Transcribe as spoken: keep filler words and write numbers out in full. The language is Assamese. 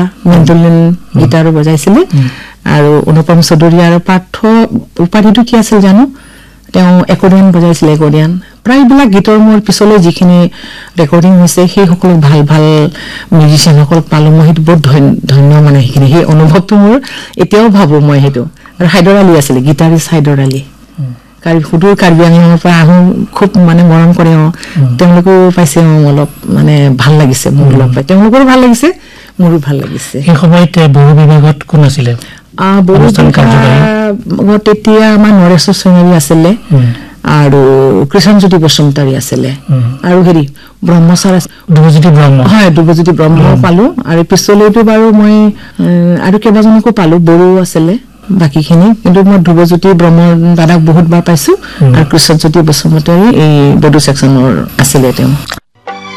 মেণ্ডলিন গিটাৰো বজাইছিলে আৰু অনুপম চৌধুৰী আৰু পাৰ্থ উপাধিটো কি আছিল জানো তেওঁ একৰ্ডিয়ন বজাইছিলে একৰ্ডিয়ন প্ৰায়বিলাক গীতৰ মোৰ পিছলৈ যিখিনি ৰেকৰ্ডিং হৈছে সেই সকলো ভাল ভাল মিউজিচিয়ান সকল পালো মই সেইটো বহুত ধন্য মানে সেইখিনি সেই অনুভৱটো মোৰ এতিয়াও ভাবো মই সেইটো আৰু হাইদৰ আলী আছিল গিটাৰিষ্ট হাইদৰ আলী কাৰি সুদূৰ কাৰ্বি আংলঙৰ পৰা আহোঁ খুব মানে মৰম কৰে তেওঁলোকেও পাইছে অলপ মানে ভাল লাগিছে মোৰ লগ পাই তেওঁলোকৰো ভাল লাগিছে মোৰো ভাল লাগিছে সেই সময়ত বড়ো বিভাগত কোন আছিলে বড়ো বিভাগত তেতিয়া আমাৰ নৰেশ্বৰ সোণোৱালী আছিলে আৰু কৃষ্ণজ্যোতি বসুমতাৰী আছিলে আৰু হেৰি ব্ৰহ্মচাৰ দুবজ্যোতি ব্ৰহ্ম হয় দুবজ্যোতি ব্ৰহ্ম পালো আৰু পিছলৈতো বাৰু মই আৰু কেইবাজনকো পালো বড়ো আছিলে বাকিখিনি কিন্তু মই দুবজ্যোতি ব্ৰহ্মৰ দাদাক বহুত বাৰ পাইছো আৰু কৃষ্ণজ্যোতি বসুমতাৰী এই বড়ো সেকশনৰ আছিলে তেওঁ